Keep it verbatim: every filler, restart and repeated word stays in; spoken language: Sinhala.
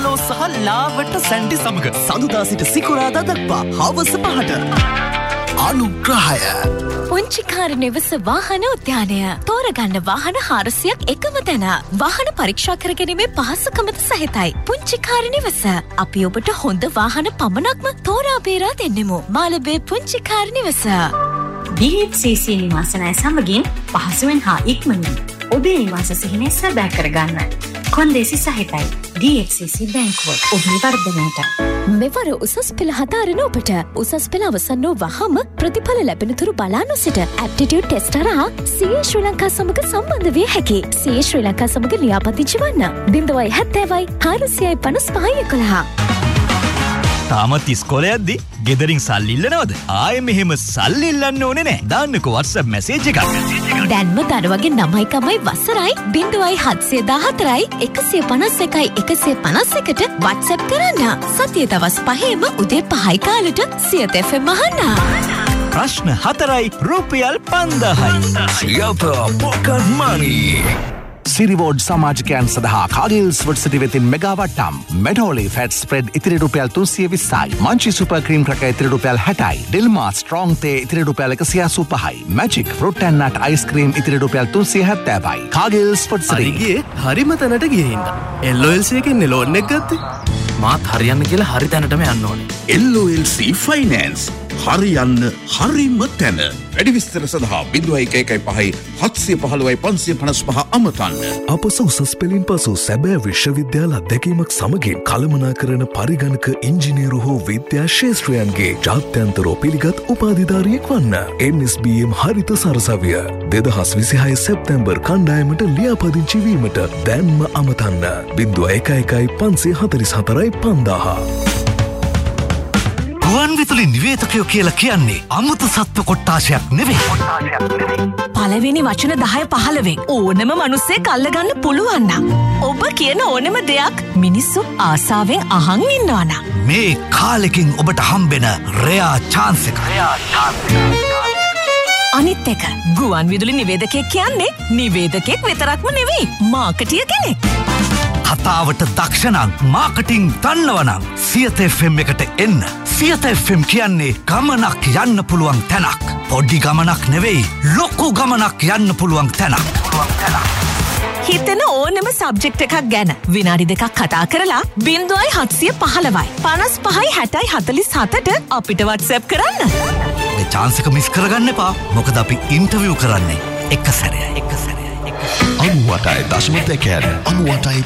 පෝලෝ සහ ලාවට සැන්ඩි සමග සඳුදා සිට සිකුරාදා දක්වා හවස පහට අනුග්‍රහය පුංචිකාර නිවස වාහන උද්‍යානය තෝරගන්න වාහන හාරසියක් එකම තැන වාහන පරීක්ෂා කරගැනීමේ පහසුකමද සහිතයි. පුංචිකාර නිවස අපි ඔබට හොඳ වාහන පමණක්ම තෝරා බේරා දෙන්නෙමු. මාළඹේ පුංචිකාර නිවස. ඩී එච් සී සී නිවාසනය සමගින් පහසුවෙන් හා ඉක්මනින් ඔබේ නිවාස සිහිනය සැබෑ කරගන්න. කොන්දේසි සහිතයි ඩී එච් සී සී බැංකුව ඔබේ වර්ධනයට. මෙවර උසස් පෙළ හදාරන ඔබට උසස් පෙළ අවසන් වූ වහම ප්‍රතිඵල ලැබෙන තුරු බලා නොසිට ඇප්ටිටියුඩ් ටෙස්ට් හරහා සී ඒ ශ්‍රී ලංකා සමග සම්බන්ධ විය හැකි. සී ඒ ශ්‍රී ලංකා සමග ලියාපදිංචි වන්න ज़ीरो सात ज़ीरो पाँच फ़ाइव एक තාමත් ඉස්කෝලේ යද්දි ගෙදරින් සල්ලි ඉල්ලනවද? ආයෙ මෙහෙම සල්ලි ඉල්ලන්න ඕනේ නෑ. දාන්නකෝ WhatsApp මැසේජ් එකක්. දැන්ම දරුවගේ නමයි කමයි වසරයි ज़ीरो सात ज़ीरो चार එකසිය පනස් එකයි එකසිය පනස් එකට WhatsApp කරන්න. සතිය දවස් පහේම උදේ පහයි කාලෙට සියත එෆ් එම් අහන්න. ප්‍රශ්න හතරයි රුපියල් පන්දාහයි. සියත පොකට් මනි. සිරිවෝඩ් සමාජිකයන් සඳහා කාගිල්ස් වර්සිටි වෙතින් මෙගා වට්ටම්. මෙඩෝලි ෆැට් ස්ප්‍රෙඩ් ඉතිරි රුපියල් තුන්සිය විස්සයි. මංචි සුපර් ක්‍රීම් ක්‍රැකර් ඉතිරි රුපියල් හැටයි. ඩිල්මා ස්ට්‍රෝං තේ ඉතිරි රුපියල් එකසිය අසූ පහයි. Magic fruit and nut ice cream ඉතිරි රුපියල් තුන්සිය හැත්තෑවයි. කාගිල්ස් වර්සිටි. ගියේ හරිම තැනට ගියේ හින්දා. එල් ඔ එල් සී එකෙන් ලෝන් එක ගත්තේ. මාත් හරියන්න කියලා හරි තැනටම යන්න ඕනේ. එල් ඔ එල් සී ෆයිනෑන්ස් හරියන්න හරිම තැන. වැඩි විස්තර සඳහා ज़ीरो एक एक पाँच सात एक पाँच पाँच पाँच पँच අමතන්න. අප උසස් පෙළින් පසු සැබෑ විශ්වවිද්‍යාල අත්දැකීමක් සමගින් කළමනාකරන පරිගණක ඉංජිනේරු හෝ විද්‍යා ක්ෂේත්‍රයන්ගේ ජාත්‍යන්තරෝ පිළිගත් උපාධිධාරියෙක් වන්න. එන් එස් බී එම් හරිත සරසවිය දෙදහස් විසිහය සැප්තැම්බර් කණ්ඩායමට ලියාපදිංචි වීමට දැන්ම අමතන්න. ज़ीरो एक एक पाँच चार चार පන්දාහ. ගුවන් විදුලි නිවේදකයෝ කියලා කියන්නේ අමුතු සත්ව කොට්ටාශයක් නෙවෙයි. පළවෙනි වචන දහය පහළවෙන් ඕනම මිනිස්සෙක් අල්ලගන්න පුළුවන් නම් ඔබ කියන ඕනම දෙයක් මිනිස්සු ආසාවෙන් අහන් ඉන්නවා නම් මේ කාලෙකින් ඔබට හම්බෙන රෙයා chance එක. අනිත් එක ගුවන් විදුලි නිවේදකයෙක් කියන්නේ නිවේදකයෙක් විතරක්ම නෙවෙයි මාකටිය කෙනෙක්. කතාවට දක්ෂණං මාකටිං දන්නවනම් සියත එෆ් එම් එකට එන්න. සියත එෆ් එම් කියන්නේ ගමනක් යන්න පුළුවන් තැනක්. පොඩි ගමනක් නෙවෙයි ලොකු ගමනක් යන්න පුළුවන් තැනක්. හිතන ඕනම සබ්ජෙක්ට් එකක් ගැන විනාඩි දෙකක් කතා කරලා ज़ीरो सात फ़ाइव පනස් පහයි හැටයි හතලිස් හතට අපිට WhatsApp කරන්න. මේ chance එක මිස් කරගන්න එපා. මොකද අපි ඉන්ටර්විව් කරන්නේ එක සැරේ එක සැරේ එක. අනූඅටයි දශම දෙක අනූඅටයි